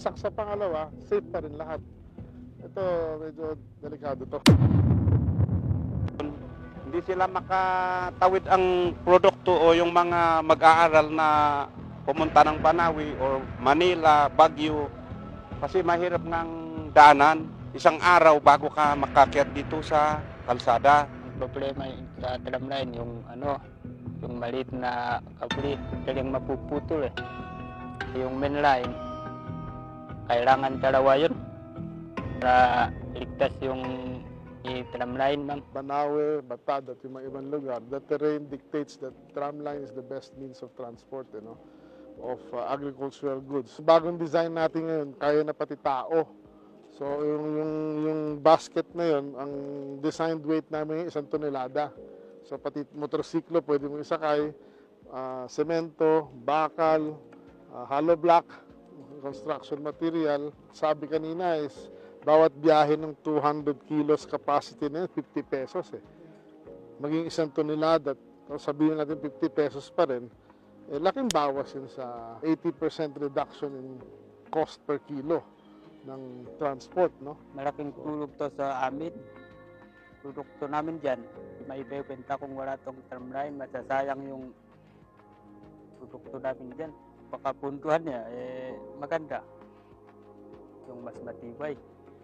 bumagsak sa pangalawa, safe pa rin lahat. Ito, medyo delikado to. Hindi sila makatawid ang produkto o yung mga mag-aaral na pumunta ng Banawi or Manila, Baguio. Kasi mahirap ng daanan. Isang araw bago ka makakyat dito sa kalsada. Problema sa tramline, yung maliit na kabli, talagang mapuputol eh. Yung main line, kailangan dalawa yun para ligtas yung tramline, ma'am. Banawe, Batad at yung mga ibang lugar, the terrain dictates that tramline is the best means of transport, of agricultural goods. Bagong design natin ngayon, kaya na pati tao. So yung basket na yun, ang designed weight namin 1 tonelada. So pati motorsiklo pwede mong isakay, semento, bakal, hollow block, construction material. Sabi kanina is bawat biyahe ng 200 kilos capacity na yun, 50 pesos eh. Maging 1 tonelada, sabihin natin 50 pesos pa rin, laking bawas yun sa 80% reduction in cost per kilo ng transport, no? Malaking tulong to sa amin. Produkto namin dyan, may ibebenta kung wala tong tramline, masasayang yung produkto namin dyan. Pagkapuntuhan niya, maganda. Yung mas matibay.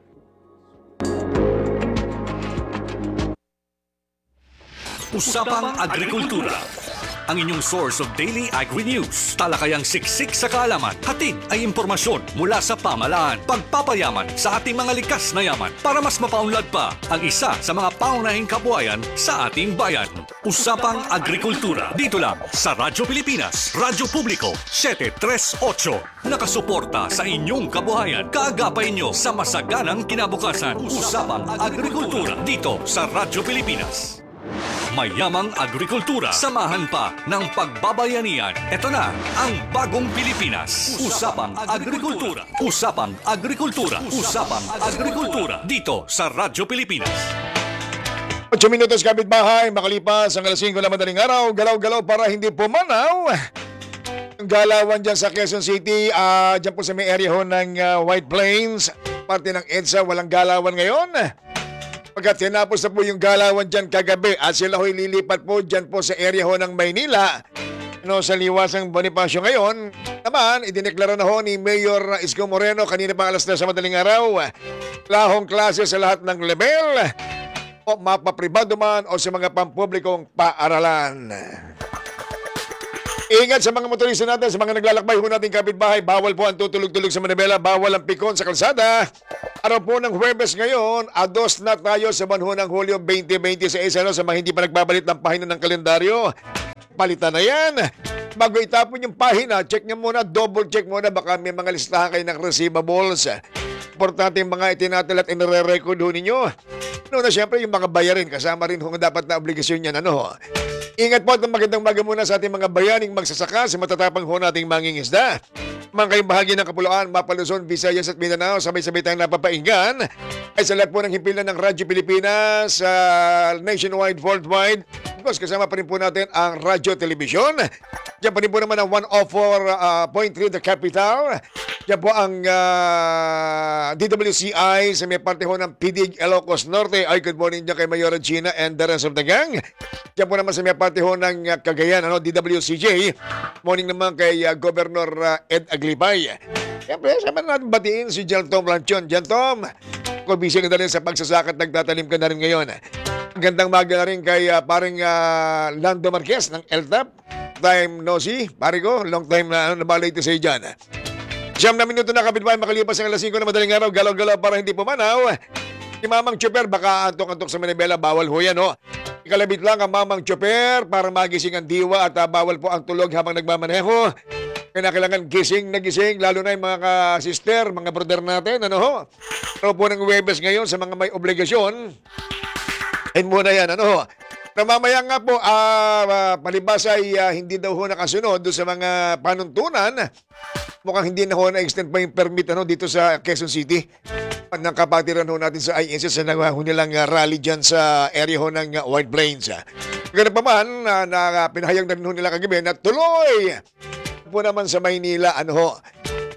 Usapang Agrikultura, ang inyong source of daily agri-news. Talakayang siksik sa kaalaman, hatid ay impormasyon mula sa pamahalaan. Pagpapayaman sa ating mga likas na yaman para mas mapaunlad pa ang isa sa mga paunahing kabuhayan sa ating bayan. Usapang Agrikultura, dito lang sa Radyo Pilipinas, Radyo Publiko 738. Nakasuporta sa inyong kabuhayan, kaagapay nyo sa masaganang kinabukasan. Usapang Agrikultura, dito sa Radyo Pilipinas. Mayamang agrikultura, samahan pa ng pagbabayanihan. Ito na ang bagong Pilipinas. Usapang Agrikultura. Usapang Agrikultura. Usapang Agrikultura. Dito sa Radyo Pilipinas. 8 minutos kapitbahay, makalipas ang alas 5 na madaling araw, galaw-galaw para hindi pumanaw. Ang galawan dyan sa Quezon City, dyan po sa may area ho ng White Plains, parte ng EDSA, walang galawan ngayon. Pagkat tinapos na po yung galawan dyan kagabi at sila ho'y lilipat po dyan po sa area ho ng Maynila. Sa liwasang Bonifacio ngayon, naman, idineklara na ho ni Mayor Isko Moreno kanina pa alas 3 sa madaling araw. Lahong klase sa lahat ng level, o mapapribado man o sa mga pampublikong paaralan. Ingat sa mga motorista natin, sa mga naglalakbay ho nating kapitbahay, bawal po ang tutulog-tulog sa manibela, bawal ang pikon sa kalsada. Araw po ng Huwebes ngayon, ados na tayo sa buwan ng Hulyo 2026, sa mga hindi pa nagbabalit ng pahina ng kalendaryo. Palitan na yan. Bago itapon yung pahina, check nyo muna, double check muna, baka may mga listahan kayo ng receivables. Importante yung mga itinatal at inire-record ho ninyo. Na siyempre yung mga bayarin, kasama rin ho dapat na obligasyon yan. Ingat po at magandang maga muna sa ating mga bayaning magsasaka sa matatapang ho nating mangingisda. Mga kayong bahagi ng Kapuluan, Mapa, Luzon, Visayas at Mindanao, sabay-sabay tayong napapainggan ay sa lahat po ng himpilan ng Radyo Pilipinas, nationwide, worldwide. Of course, kasama pa rin po natin ang Radyo Telebisyon. Diyan pa rin po naman ang 104.3 The Capital. Diyan po ang DWCI sa may parte ho ng PDG Ilocos Norte. Ay, good morning dyan kay Mayor Gina and the rest of the gang. Diyan po naman sa may parte ho ng Cagayan, DWCJ. Morning naman kay Governor Ed Aglipay. Siyempre, sama na natin batiin si Jan Tom Lanchon. Jan Tom, kung busy ka na rin sa pagsasakat, nagtatanim ka na rin ngayon. Gandang maga na rin kay paring Lando Marquez ng LTAP. Time no see, pare ko, long time na nabalay ito sa iyo dyan. 9 na minuto na kapitbahay, makalipas ang alas 5 na madaling araw, galaw-galaw para hindi pumanaw. Si Mamang Chopper, baka antok-antok sa Manibela, bawal ho yan, Ikalabit lang ang Mamang Chopper para magising ang diwa at bawal po ang tulog habang nagmamaneho. Kailangan gising na gising, lalo na yung mga ka-sister, mga brother natin, Pero po ng Huwebes ngayon sa mga may obligasyon, ayun muna yan, Na mamaya nga po, palibas ay hindi daw ho nakasunod doon sa mga panuntunan. Mukhang hindi na ho na-extend pa yung permit dito sa Quezon City. Ng kapatiran ho natin sa INSS na ho nilang rally dyan sa area ho ng White Plains. Ganun pa man, pinahayag na rin ho nila kagabi na tuloy po naman sa Maynila,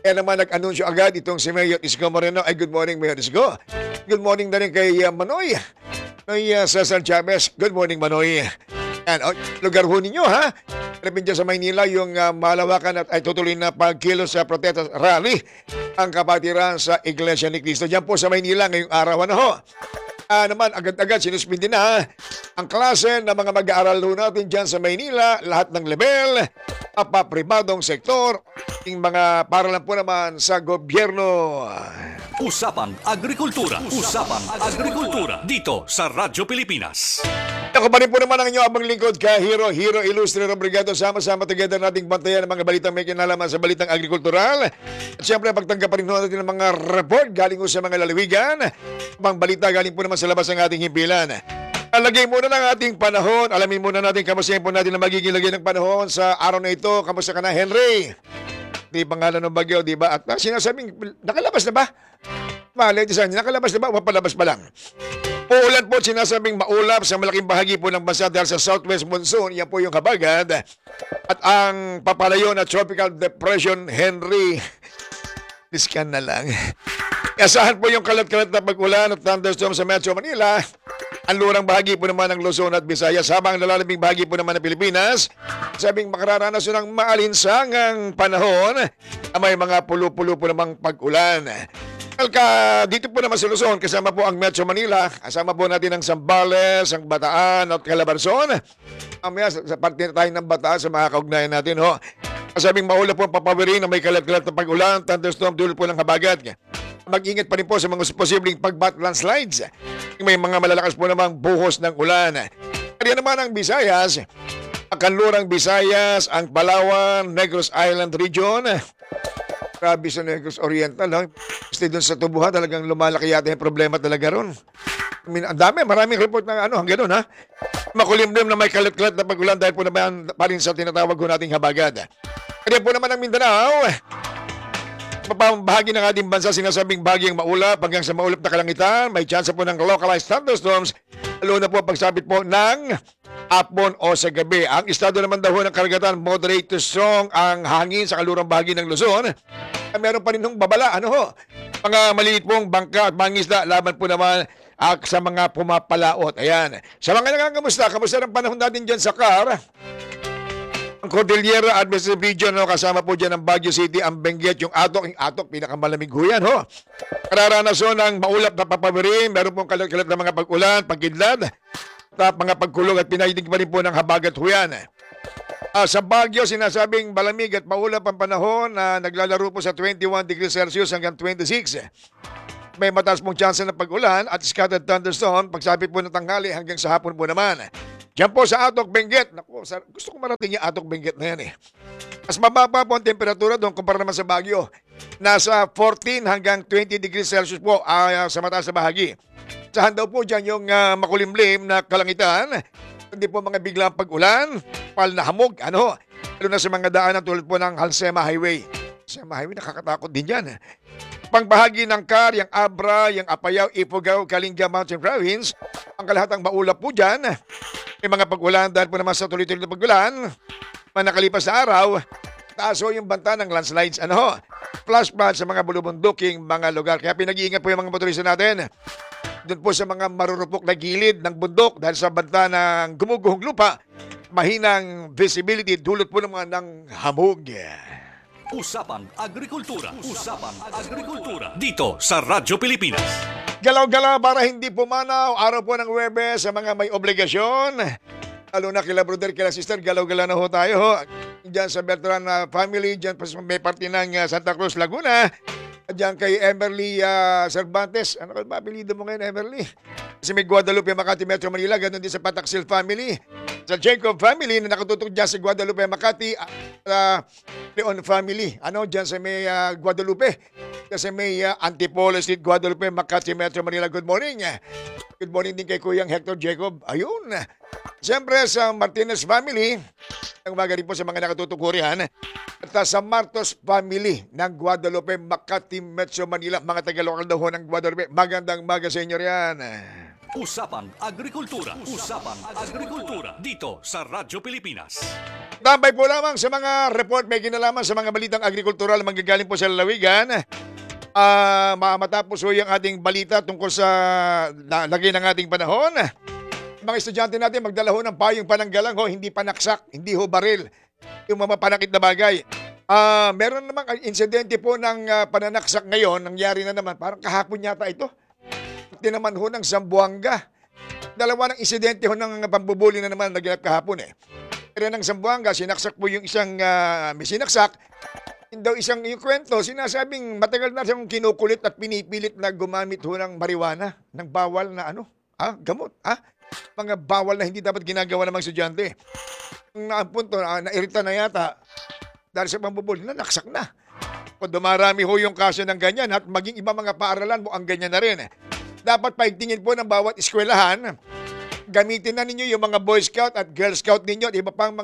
Kaya naman nag-anunsyo agad itong si Mayor Isko Moreno. Ay, good morning, Mayor Isko. Good morning na rin kay Manoy. Kay Cesar Chavez. Good morning, Manoy. Yan, lugar ho ninyo, ha? Kalapit dyan sa Maynila, yung malawakan at ay tutuloy na pagkilos sa protesta rally ang kapatiran sa Iglesia ni Cristo. Diyan po sa Maynila ngayong araw, ano ho? Naman, agad-agad sinuspindi na ang klase ng mga mag-aaral ho natin dyan sa Maynila, lahat ng level, pribadong sektor, yung mga paralan po naman sa gobyerno. Usapang Agrikultura. Usapang Agrikultura. Dito sa Radyo Pilipinas. Ako pa rin po naman ang inyong abang lingkod ka, Hero Ilustre Obrigado. Sama-sama together nating bantayan ang mga balitang may kinalaman sa balitang agrikultural. At siyempre, pagtanggap pa rin natin ng mga report galing sa mga lalawigan. Mga balita galing po naman sa labas ng ating himpilan. Alagay muna ng ating panahon. Alamin muna natin kamusta po natin na magiging lagay ng panahon sa araw na ito. Kamusta ka na, Henry? Di pangalan ng bagyo, di ba? At sinasabing, nakalabas na ba? Malay, nakalabas na ba? Mapalabas pa lang. Uulan po, sinasabing maulap sa malaking bahagi po ng bansa dahil sa southwest monsoon. Yan po yung habagat. At ang papalayo na tropical depression, Henry. Diskan na lang. Asahan po yung kalat-kalat na pag-ulan at thunderstorm sa Metro Manila. Ang lurang bahagi po naman ng Luzon at Visayas habang lalaming bahagi po naman ng Pilipinas. Sabing makararanas ng maalinsangang panahon na may mga pulo-pulo po namang pag-ulan. Dito po naman sa Luzon, kasama po ang Metro Manila, kasama po natin ang Zambales, ang Bataan at Calabarzon. Mamaya sa parte tayo ng Bataan sa mga kaugnayan natin, ho. Kasabing maulap po ang papawirin na may kalat-kalat na pag-ulan, thunderstorm, dulot po ng habagat. Mag-ingat pa rin po sa mga posibleng pag-bat landslides. May mga malalakas po namang buhos ng ulan. Kaya naman ang Visayas, ang Kanlurang Visayas, ang Palawan, Negros Island Region. Grabe sa Negros Oriental, ha? Kasi doon sa Tubuhan, talagang lumalaki yata yung problema talaga ron. Ang dami, maraming report na hanggang doon, ha? Makulimlim na may kalat-kalat na pag-ulan dahil po naman pa rin sa tinatawag ko nating habagad. Kaya po naman ang Mindanao, bahagi ng ating bansa sinasabing bagyang maulap hanggang sa maulap na kalangitan. May chance po ng localized thunderstorms, lalo na po pagsabit po ng hapon o sa gabi. Ang estado naman daw ng karagatan, moderate to strong ang hangin sa kalurang bahagi ng Luzon. Meron pa rin hong babala, mga maliit pong bangka at mangisda, laban po naman sa mga pumapalaot. Ayan. Sa mga nangangamusta, kamusta ng panahon natin dyan sa Car? Ang Cordillera Administrative Region, kasama po dyan ang Baguio City, ang Benguet, yung Atok, pinakamalamig ho yan, Kararanason ng maulap na papawirin, meron pong kalat-kalat na mga pag-ulan, pagkidlad, at mga pagkulog at pinaidig pa rin po ng habagat ho yan. Sa Baguio, sinasabing malamig at maulap ang panahon na naglalaro po sa 21 degrees Celsius hanggang 26. May mataas pong chance ng pag-ulan at scattered thunderstorm pagsapit po ng tanghali hanggang sa hapon po naman. Diyan po sa Atok, Benguet. Naku, gusto ko marating yung Atok, Benguet na yan, Mas mababa po ang temperatura doon kumpara naman sa Baguio. Nasa 14 hanggang 20 degrees Celsius po sa mataas na bahagi. Sahan daw po dyan yung makulimlim na kalangitan. Hindi po mga biglang pag-ulan, pal na hamog, lalo na sa mga daanan tulad po ng Halsema Highway. Halsema Highway, nakakatakot din yan. Pangbahagi ng Car, yung Abra, yung Apayao, Ifugao, Kalinga Mountain Province, ang kalahatang maulap po dyan. May mga pag-ulan dahil po naman sa tuloy-tuloy na pag-ulan. Nakalipas na araw, taas yung banta ng landslides, flash flood sa mga bulubunduking mga lugar. Kaya pinag-iingat po yung mga motorista natin. Doon po sa mga marurupok na gilid ng bundok dahil sa banta ng gumuguhong lupa, mahinang visibility, dulot po naman ng hamog. Usapang Agrikultura. Usapang Agrikultura. Dito sa Radyo Pilipinas. Galaw-galaw para hindi pumanaw. Araw po ng Huwebes sa mga may obligasyon. Lalo na kila brother, kila sister, galaw-galaw na ho tayo. Diyan sa Beltran family, diyan pa may parte ng Santa Cruz, Laguna. Diyan kay Emerly Cervantes. Ano ka ba apelido mo ngayon, Emerly? Kasi may Guadalupe, Makati, Metro Manila. Ganun din sa Pataksil family. Sa Jacob family na nakatutok dyan sa Guadalupe, Makati. Leon family. Dyan sa may Guadalupe. Kasi may Antipolo Street, Guadalupe, Makati, Metro Manila. Good morning. Good morning din kay Kuyang Hector Jacob. Ayun. Siyempre sa Martinez family. Ang umaga rin po sa mga nakatutukurihan. At sa Martos family ng Guadalupe, Makati, Metro Manila. Mga taga-lokal daw ng Guadalupe. Magandang umaga sa inyo riyan. Usapang Agrikultura. Usapang Agrikultura. Dito sa Radyo Pilipinas. Tambay po lamang sa mga report may kinalaman sa mga balitang agrikultural manggagaling po sa lalawigan. Matapos po yung ating balita tungkol sa lagay ng ating panahon. Mga estudyante natin magdala ho ng payong pananggalang ho, hindi panaksak, hindi ho baril. Yung mga panakit na bagay. Meron namang insidente po ng pananaksak ngayon, nangyari na naman, parang kahapon yata ito. Ito naman ho ng Zamboanga. Dalawa ng insidente ho ng pambubuli na naman naganap kahapon eh. Pero ng Zamboanga, sinaksak po yung isang may sinaksak. Daw isang yung kwento, sinasabing matagal na siyang kinukulit at pinipilit na gumamit ho ng marijuana, ng bawal na gamot, mga bawal na hindi dapat ginagawa ng mga estudyante. Ang punto, nairita na yata dahil sa pambubuli, naksak na. Kung dumarami ho yung kaso ng ganyan at maging iba mga paaralan mo ang ganyan na rin. Dapat paigtingin po ng bawat eskwelahan. Gamitin na ninyo yung mga Boy Scout at Girl Scout ninyo at iba pang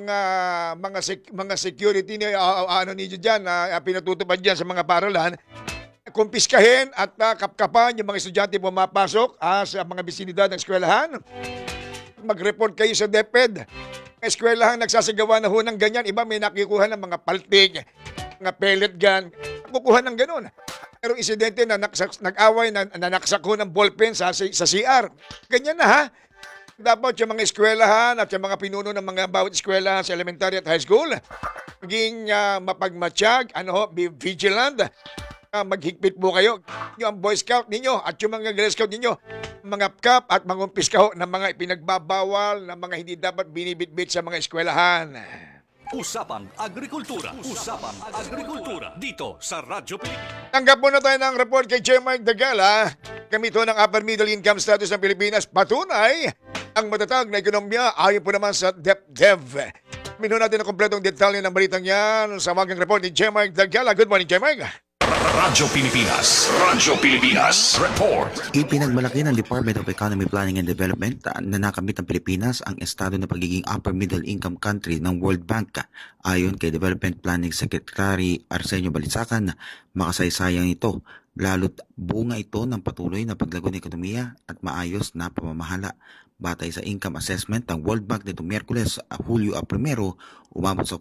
mga security niyo ninyo diyan pinatutupad diyan sa mga paaralan. Kumpiskahin at kapkapan yung mga estudyante pumapasok sa mga bisinidad ng eskwelahan. Mag-report kayo sa DepEd. Eskwelahan nagsasagawa na ho ng ganyan. Iba may nakikuha ng mga paltig, mga pellet gun. Kukuha ng ganun. Pero insidente na nag-away na nanaksak ho ng ballpen sa CR. Ganyan na ha. Dapat yung mga eskwelahan at yung mga pinuno ng mga bawat eskwelahan sa elementary at high school maging mapagmatsyag, be vigilant, maghigpit po kayo. Yung Boy Scout ninyo at yung mga Girl Scout ninyo, mga kap at mangumpiska ho ng mga ipinagbabawal na mga hindi dapat binibitbit sa mga eskwelahan. Usapang Agrikultura. Usapang Agrikultura. Dito sa Radyo Pilipinas. Tanggap muna tayo ng report kay Chair Mark Dagala. Gamit ho ng upper middle income status ng Pilipinas. Patunay ang matatag na ekonomiya ayon po naman sa DepDev. Minuno natin ang kompletong detalye ng balitang yan sa magang report ni Chair Mark Dagala. Good morning, Chair Mark. Radyo Pilipinas. Radyo Pilipinas. Report. Ipinagmalaki ng Department of Economy Planning and Development na nakamit ng Pilipinas ang estado ng pagiging upper middle income country ng World Bank. Ayon kay Development Planning Secretary Arsenio Balisacan, makasaysayang ito. Lalo't bunga ito ng patuloy na paglago ng ekonomiya at maayos na pamamahala. Batay sa income assessment ng World Bank nitong Miyerkules, Hulyo 1, umabot sa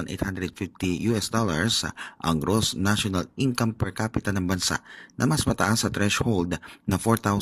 $4,850 ang gross national income per capita ng bansa na mas mataas sa threshold na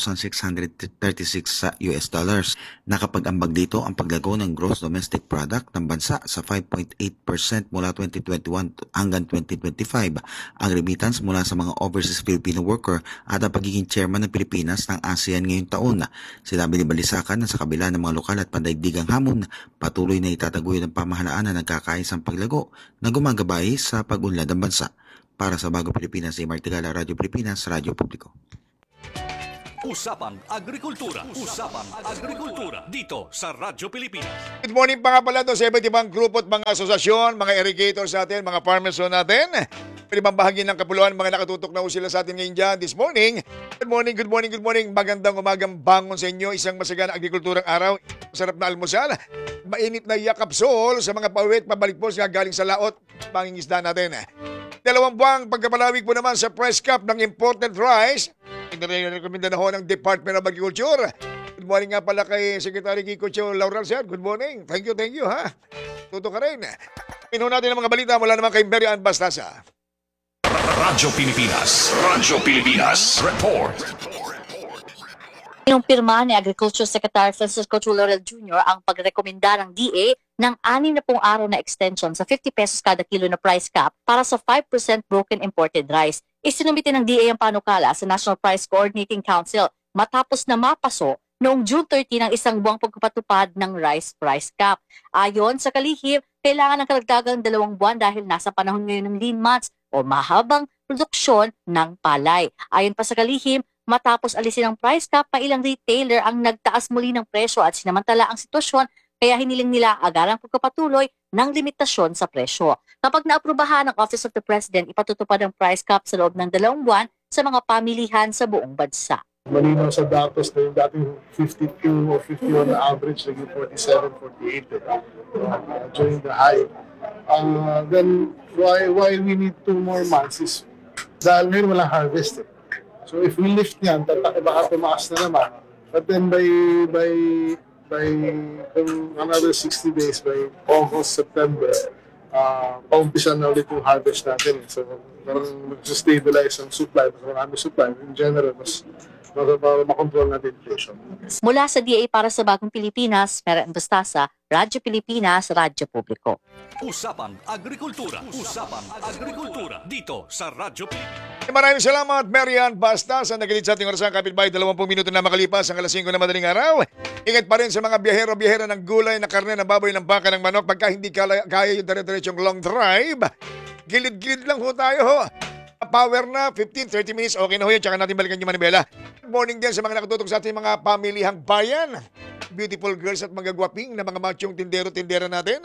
$4,636. Nakapag-ambag dito ang paglago ng gross domestic product ng bansa sa 5.8% mula 2021 hanggang 2025. Ang remittance mula sa mga overseas Filipino worker at ang pagiging chairman ng Pilipinas ng ASEAN ngayong taon. Sinabi ni Balisacan na sa kabila ng mga lokal at pandaigdigang hamon, patuloy na itataguyod ang pamahalaan na nagkakaisang paglago na gumagabay sa pag-unlad ng bansa. Para sa Bagong Pilipinas, si Martigala, Radyo Pilipinas, Radyo Publiko. Usapang Agrikultura. Usapang Agrikultura. Dito sa Radyo Pilipinas. Good morning pa nga pala to sa iba't ibang grupo at mga asosasyon, mga irrigators natin, mga farmers natin. Pwede bang bahagi ng kapuluan, mga nakatutok na sila sa atin ngayon dyan this morning. Good morning, good morning, good morning. Magandang umagang bangon sa inyo. Isang masagana agrikulturang araw. Masarap na almusal. Mainit na yakapsol sa mga pauwit. Pabalik po siya galing sa laot. Panging isda natin. 2 buwang pagkapalawig po naman sa price cap ng imported rice. Inirekomenda na ho ng Department of Agriculture. Good morning nga pala kay Secretary Kiko Cheo Laurel, sir. Good morning. Thank you ha. Tuto ka rin. Pinuho natin ang mga balita mula naman kay Mary Ann Bastasa. Radyo Pilipinas. Radyo Pilipinas. Report. Pinumpirma ni Agriculture Secretary Francisco Chu Laurel Jr. ang pagrekomenda ng DA ng 60 araw na extension sa 50 pesos kada kilo na price cap para sa 5% broken imported rice. Isinumite ng DA ang panukala sa National Price Coordinating Council matapos na mapaso noong June 30 ng isang buwang pagpapatupad ng rice price cap. Ayon sa kalihim, kailangan ng karagdagang 2 buwan dahil nasa panahon ngayon ng lean months o mahabang produksyon ng palay. Ayon pa sa kalihim, matapos alisin ang price cap, pa ilang retailer ang nagtaas muli ng presyo at sinamantala ang sitwasyon kaya hiniling nila agarang pagpapatuloy ng limitasyon sa presyo. Kapag naaprubahan ng Office of the President, ipatutupad ang price cap sa loob ng 2 buwan sa mga pamilihan sa buong bansa. Malinaw sa datos na yung dating 52 o 51 na average, naging 47, 48 during the high. Then why we need 2 more months is dahil ngayon walang harvest. So if we lift yan, baka tumaas na naman. But then by by kung another 60 days, by August, September, paumpisa na ulit yung harvest natin. So, parang mag-stabilize ang supply. Mas marami supply. In general, mas makontrol natin inflation. Mula sa DA para sa Bagong Pilipinas, Mera Embostasa, Radyo Pilipinas, Radyo Publiko. Usapang Agrikultura. Usapang Agrikultura. Dito sa Radyo Pilipinas. Maraming salamat, Marian Basta, sa nagilit sa ating orasan kapitbahay. 20 minuto na makalipas ang alas 5 na madaling araw. Ingat pa rin sa mga biyahero-biyahera ng gulay, na karne, ng baboy, ng baka, ng manok. Pagka hindi kaya yung dire-diretsong long drive, gilid-gilid lang ho tayo ho. Power na, 15-30 minutes, okay na ho yun. Tsaka natin balikan yung manibela. Good morning din sa mga nakatutok sa ating mga pamilihang bayan. Beautiful girls at mga gwaping na mga machong tindero-tindera natin.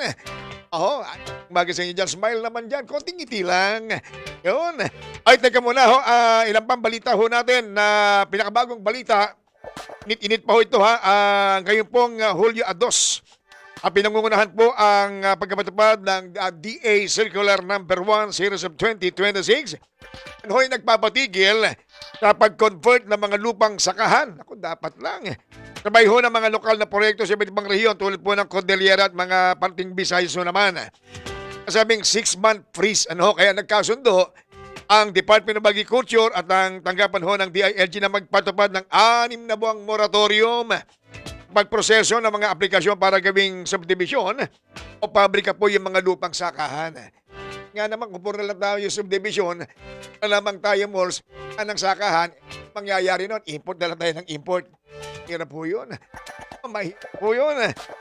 Umaga sa inyo dyan. Smile naman dyan. Konting ngiti lang. Yun. Ay, teka muna ho. Ilang pang balita ho natin na pinakabagong balita. Init-init pa ho ito ha. Ngayon pong Hulyo 2. Pinangungunahan po ang pagkapatupad ng DA Circular Number 1 Series of 2026. Ano ho'y nagpapatigil sa pag-convert ng mga lupang sakahan. Ako, dapat lang. Sabay ho ng mga lokal na proyekto sa iba't ibang rehiyon tulad po ng Cordillera at mga Panting Visayas ho naman. Kasabing 6-month freeze. Kaya nagkasundo ang Department of Agriculture at ang tanggapan ho ng DILG na magpatupad ng 6 na buwang moratorium pagproseso ng mga aplikasyon para gawing subdivision o pabrika po yung mga lupang sakahan. Nga naman, kung puro na lang tayo yung subdivision, na lamang tayo malls, ng sakahan, mangyayari nun, import na lang tayo ng import. Hirap po yun. Mahirap po yun.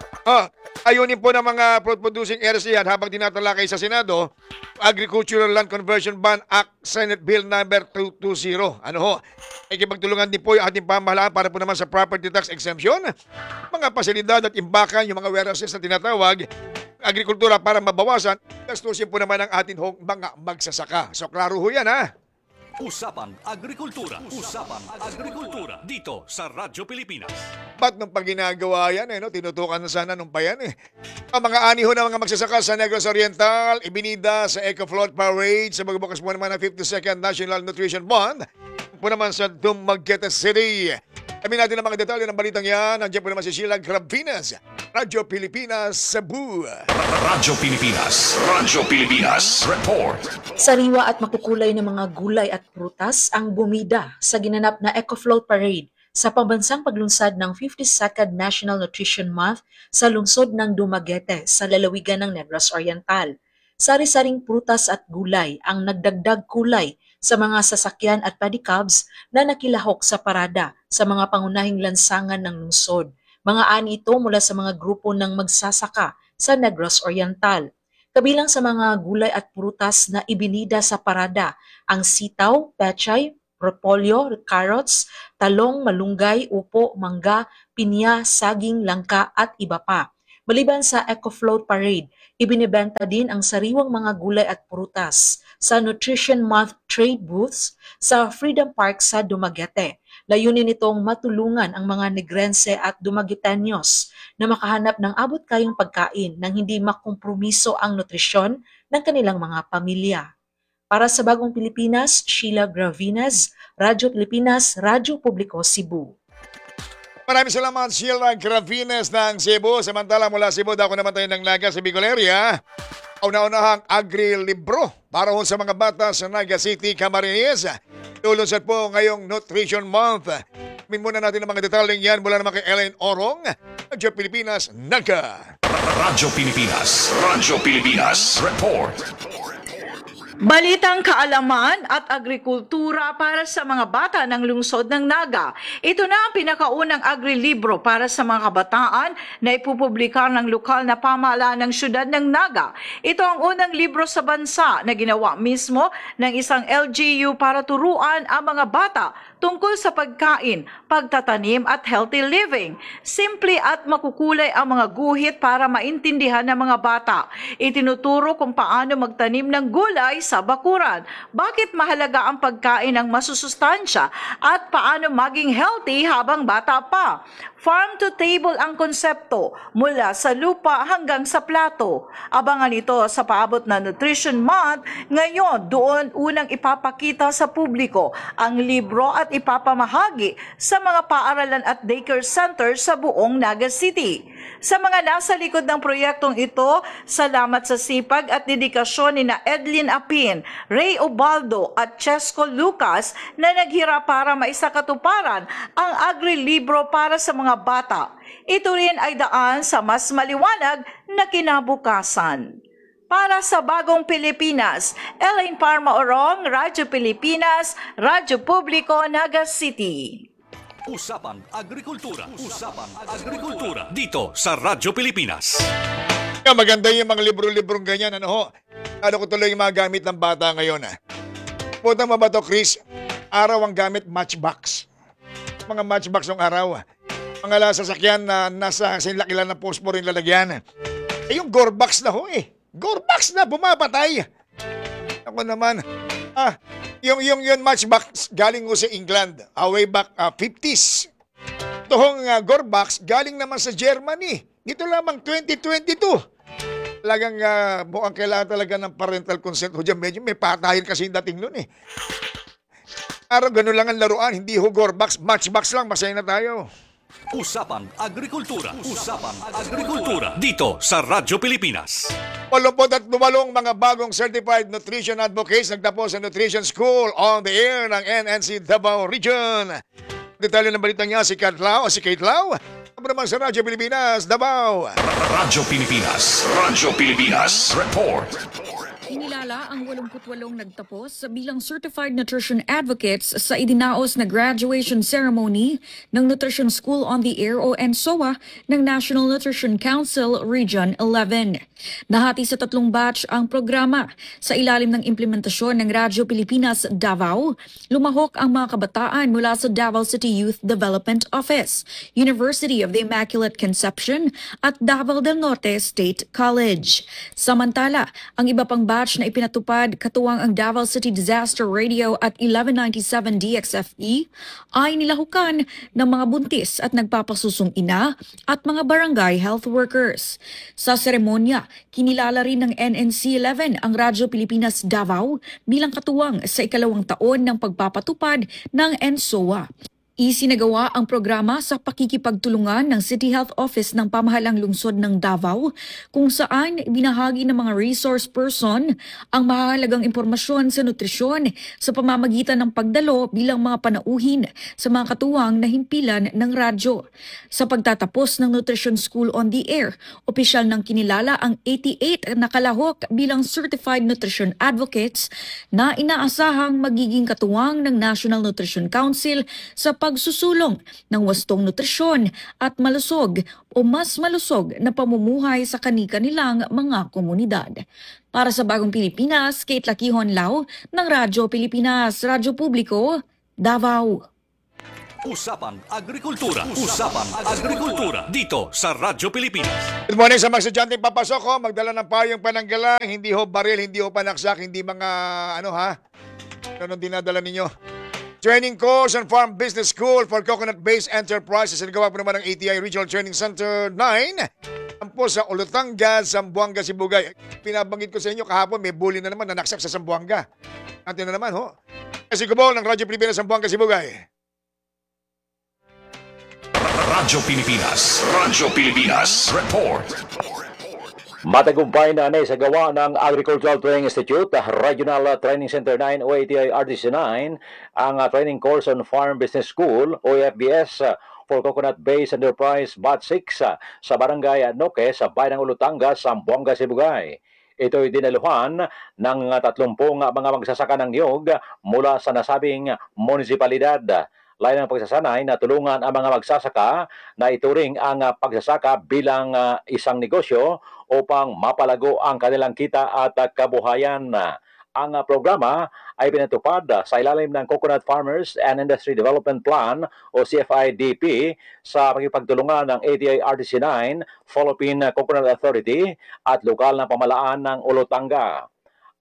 Ayunin po ng mga producing areas yan habang tinatalakay sa Senado, Agricultural Land Conversion Ban Act, Senate Bill number 220. Ikipagtulungan din po yung ating pamahalaan para po naman sa property tax exemption, mga pasilidad at imbakan, yung mga warehouses na tinatawag, agrikultura para mabawasan, gastusin po naman ang ating mga magsasaka. So, klaro ho yan ha. Usapang Agrikultura. Usapang Agrikultura. Dito sa Radyo Pilipinas. Ba't nung pag ginagawa yan, tinutukan na sana nung pa yan Ang mga aniho ng mga magsasaka sa Negros Oriental, ibinida sa Eco Float Parade sa magbukas po naman ng 52nd National Nutrition Month po naman sa Dumaguete City. Amin natin ang mga detalye ng balitang yan. Nandiyan po naman si Sheila Gravinas, Radyo Pilipinas, Cebu. Radyo Pilipinas. Radyo Pilipinas. Report. Sariwa at makukulay na mga gulay at prutas ang bumida sa ginanap na Eco Float Parade sa pambansang paglunsad ng 52nd National Nutrition Month sa lungsod ng Dumaguete sa lalawigan ng Negros Oriental. Sari-saring prutas at gulay ang nagdagdag kulay sa mga sasakyan at pedicabs na nakilahok sa parada sa mga pangunahing lansangan ng lungsod. Mga ani ito mula sa mga grupo ng magsasaka sa Negros Oriental. Kabilang sa mga gulay at prutas na ibinida sa parada ang sitaw, pechay, repolyo, carrots, talong, malunggay, upo, mangga, pinya, saging, langka at iba pa. Maliban sa Eco Float Parade, ibinibenta din ang sariwang mga gulay at prutas sa Nutrition Month trade booths sa Freedom Park sa Dumaguete. Layunin nitong matulungan ang mga Negrense at Dumagueteños na makahanap ng abot-kayang pagkain nang hindi makompromiso ang nutrisyon ng kanilang mga pamilya. Para sa Bagong Pilipinas, Sheila Gravinas, Radyo Pilipinas, Radyo Publiko, Cebu. Maraming salamat, Sheila Gravinas ng Cebu. Samantala mula Cebu, dako naman tayo ng Naga sa Bicol area. Una-unahang agri-libro para sa mga bata sa Naga City, Camarines. Lulunsad po ngayong Nutrition Month. Muna natin ang mga detaling yan mula naman kay Ellen Orong, Radyo Pilipinas, Naga. Radyo Pilipinas. Radyo Pilipinas. Report. Balitang kaalaman at agrikultura para sa mga bata ng lungsod ng Naga. Ito na ang pinakaunang agri-libro para sa mga kabataan na ipupublika ng lokal na pamahalaan ng syudad ng Naga. Ito ang unang libro sa bansa na ginawa mismo ng isang LGU para turuan ang mga bata tungkol sa pagkain, pagtatanim at healthy living. Simple at makukulay ang mga guhit para maintindihan ng mga bata. Itinuturo kung paano magtanim ng gulay sa bakuran, bakit mahalaga ang pagkain ng masusustansya at paano maging healthy habang bata pa. Farm to table ang konsepto mula sa lupa hanggang sa plato. Abangan ito sa paabot na Nutrition Month. Ngayon, doon unang ipapakita sa publiko ang libro at ipapamahagi sa mga paaralan at daycare center sa buong Naga City. Sa mga nasa likod ng proyektong ito, salamat sa sipag at dedikasyon ni na Edlin Apin, Ray Obaldo at Chesco Lucas na naghirap para maisakatuparan ang agri-libro para sa mga bata. Ito rin ay daan sa mas maliwanag na kinabukasan. Para sa Bagong Pilipinas, Elaine Parma Orong, Radyo Pilipinas, Radyo Publiko, Naga City. Usapang Agrikultura. Usapang Agrikultura. Dito sa Radyo Pilipinas. Maganda yung mga libro-librong ganyan. Ano ho? Ano ko tuloy yung mga gamit ng bata ngayon. Punta mo ba to, Chris? Araw ang gamit matchbox. Mga matchbox ng araw. Mga sasakyan na nasa sinlakilan ng posporo yung lalagyan. Yung Gorbox na ho eh. Gorbox na bumapatay. Ako naman. Yung matchbox galing ko sa England. Way back 50s. Ito hong Gorbox galing naman sa Germany. Dito lamang 2022. Talagang mukhang kailangan talaga ng parental consent. Ho dyan, medyo may patayin kasi yung dating nun eh. Araw ganun lang ang laruan. Hindi ho Gorbox. Matchbox lang. Masaya na tayo. Usapang Agrikultura. Usapang Agrikultura. Dito sa Radyo Pilipinas. 88 mga bagong Certified Nutrition Advocates nagtapos sa Nutrition School on the air ng NNC Davao Region. Detalye ng balita niya si Kate Lau. Ako naman sa Radyo Pilipinas, Davao. Radyo Pilipinas. Radyo Pilipinas. Report. Inilala ang 88 nagtapos bilang Certified Nutrition Advocates sa idinaos na graduation ceremony ng Nutrition School on the Air o NSOA ng National Nutrition Council Region 11. Nahati sa 3 batch ang programa. Sa ilalim ng implementasyon ng Radyo Pilipinas Davao, lumahok ang mga kabataan mula sa Davao City Youth Development Office, University of the Immaculate Conception at Davao del Norte State College. Samantala, ang iba pang batch na ipinatupad katuwang ang Davao City Disaster Radio at 1197 DXFE ay nilahukan ng mga buntis at nagpapasusong ina at mga barangay health workers. Sa seremonya, kinilala rin ng NNC 11 ang Radyo Pilipinas Davao bilang katuwang sa 2nd taon ng pagpapatupad ng NSOA. Isinagawa ang programa sa pakikipagtulungan ng City Health Office ng Pamahalang Lungsod ng Davao kung saan binahagi ng mga resource person ang mahalagang impormasyon sa nutrisyon sa pamamagitan ng pagdalo bilang mga panauhin sa mga katuwang na himpilan ng radyo. Sa pagtatapos ng Nutrition School on the Air, opisyal nang kinilala ang 88 na kalahok bilang Certified Nutrition Advocates na inaasahang magiging katuwang ng National Nutrition Council sa pagsusulong ng wastong nutrisyon at malusog o mas malusog na pamumuhay sa kani-kanilang mga komunidad. Para sa Bagong Pilipinas, Kate Lakihon Lau ng Radyo Pilipinas, Radyo Publiko, Davao. Usapang Agrikultura. Usapang Agrikultura. Dito sa Radyo Pilipinas. Good morning sa mga estudyante papasok ho. Magdala ng payong pananggalang. Hindi ho baril, hindi ho panaksak, hindi mga ano dinadala ninyo. Training course on Farm Business School for Coconut-Based Enterprises. Nagawa po naman ng ATI Regional Training Center 9. Po sa Olotanga, Zamboanga, Sibugay. Pinabanggit ko sa inyo kahapon, may bully na naman na naksak sa Zamboanga. Natin na naman ho. Kasi Gubol ng Radyo Pilipinas, Zamboanga, Sibugay. Radyo Pilipinas. Radyo Pilipinas. Report. Matagumpay na sa gawa ng Agricultural Training Institute, Regional Training Center 9 o ATI RTC 9, ang training course on Farm Business School o FBS for Coconut-Based Enterprise Batch 6 sa Barangay Noque sa Bayan ng Olotanga, Zamboanga, Sibugay. Ito'y dinaluhan ng 30 mga magsasaka ng niyog mula sa nasabing munisipalidad. Lain ng pagsasanay na tulungan ang mga magsasaka na ituring ang pagsasaka bilang isang negosyo upang mapalago ang kanilang kita at kabuhayan. Ang programa ay pinatupad sa ilalim ng Coconut Farmers and Industry Development Plan o CFIDP sa pagpagtulungan ng ATI RTC 9, Philippine Coconut Authority at lokal na pamalaan ng Olotanga.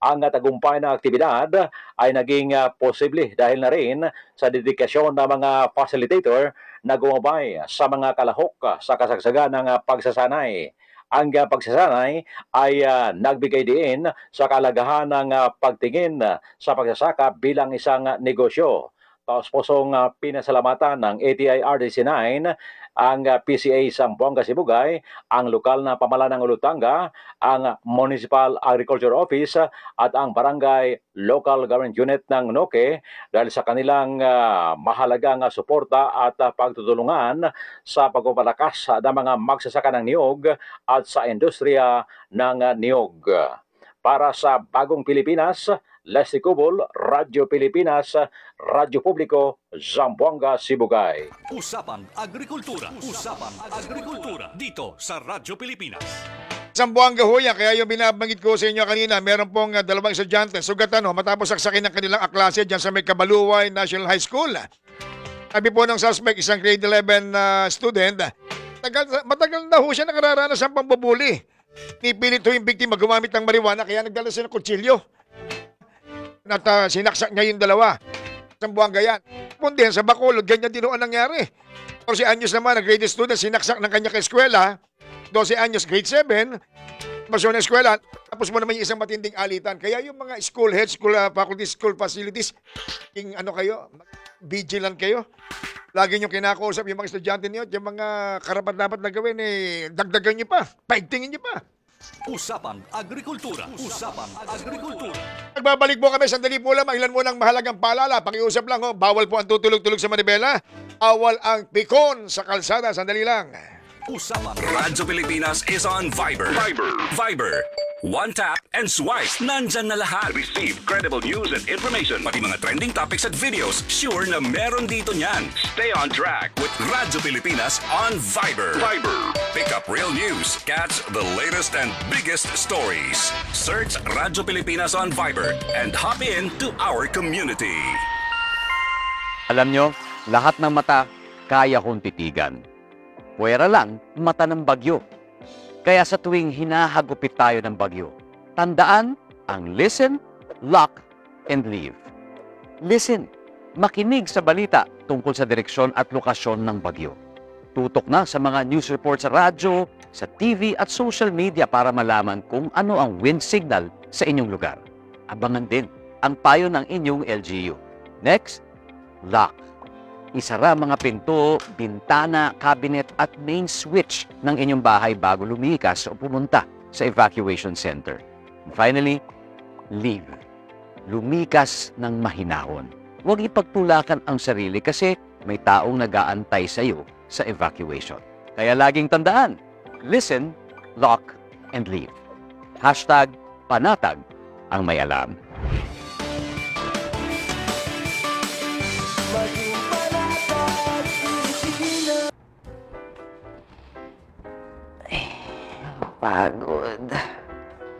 Ang tagumpay na aktibidad ay naging posible dahil na rin sa dedikasyon ng mga facilitator na gumabay sa mga kalahok sa kasagsagan ng pagsasanay. Ang pagsasanay ay nagbigay din sa kalagahan ng pagtingin sa pagsasaka bilang isang negosyo. Taos pusong pinasalamatan ng ATI-RDC9 ang PCA Zamboanga Sibugay, ang lokal na pamahalaan ng Olutanga, ang Municipal Agriculture Office at ang Barangay Local Government Unit ng Noke dahil sa kanilang mahalagang suporta at pagtutulungan sa pagpapalakas ng mga magsasaka ng niyog at sa industriya ng niyog. Para sa Bagong Pilipinas, Leslie Cubol, Radyo Pilipinas, Radyo Publiko, Zamboanga, Sibugay. Usapang Agrikultura. Usapang Agrikultura. Dito sa Radyo Pilipinas. Zamboanga ho yan, kaya yung binabanggit ko sa inyo kanina, meron pong dalawang estudyante, sugatan matapos saksakin ng kanilang aklase dyan sa may Kabaluway National High School. Sabi po ng suspect, isang grade 11 student, matagal na ho siya nakararanas ng pambubuli. Nipilit ho yung biktima gumamit ng marijuana, kaya nagdala siya ng kutsilyo. At sinaksak niya yung dalawa. Zamboanga yan. Kundi sa Bacolod, ganyan din ho ang nangyari. 14 anyos naman na grade student, sinaksak ng kanya eskwela. 12 anyos, grade 7, masyon ng eskwela, tapos mo naman yung isang matinding alitan. Kaya yung mga school heads, school faculty, school facilities, yung kayo, vigilant kayo. Lagi nyo kinakausap yung mga estudyante niyo, yung mga karapat-dapat na gawin, dagdagan nyo pa, paigtingin nyo pa. Usapang Agrikultura. Usapang Agrikultura. Nagbabalik po kami, sandali po lang, ilan mo ng mahalagang paalala. Pakiusap lang, bawal po ang tutulog-tulog sa Manibela. Awal ang pikon sa kalsada, sandali lang. Usapang Radyo Pilipinas is on Viber. Viber. One tap and swipe. Nandyan na lahat. Receive credible news and information. Pati mga trending topics at videos. Sure na meron dito niyan. Stay on track with Radyo Pilipinas on Viber. Pick up real news. Catch the latest and biggest stories. Search Radyo Pilipinas on Viber and hop in to our community. Alam nyo, lahat ng mata kaya kong titigan. Puwera lang, mata ng bagyo. Kaya sa tuwing hinahagupit tayo ng bagyo, tandaan ang listen, lock, and leave. Listen, makinig sa balita tungkol sa direksyon at lokasyon ng bagyo. Tutok na sa mga news report sa radyo, sa TV at social media para malaman kung ano ang wind signal sa inyong lugar. Abangan din ang payo ng inyong LGU. Next, lock. Isara mga pinto, bintana, cabinet at main switch ng inyong bahay bago lumikas o pumunta sa evacuation center. And finally, leave. Lumikas ng mahinahon. Huwag ipagtulakan ang sarili kasi may taong nag-aantay sa iyo sa evacuation. Kaya laging tandaan, listen, lock, and leave. #panatag ang may alam. Pagod.